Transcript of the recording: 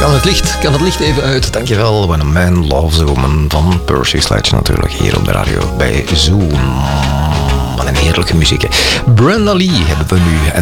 Kan het licht even uit. Dankjewel. When a Man Loves a Woman van Percy Sledge natuurlijk hier op de radio bij Zoom. Wat een heerlijke muziek. Hè. Brenda Lee hebben we nu. En